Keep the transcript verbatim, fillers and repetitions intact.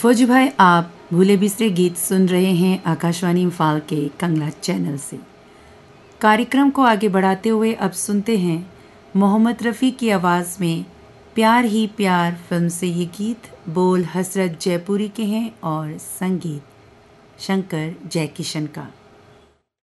फौजी भाई, आप भूले बिसरे गीत सुन रहे हैं आकाशवाणी इम्फाल के कंगला चैनल से। कार्यक्रम को आगे बढ़ाते हुए अब सुनते हैं मोहम्मद रफ़ी की आवाज़ में प्यार ही प्यार फिल्म से ये गीत। बोल हसरत जयपुरी के हैं और संगीत शंकर जयकिशन का।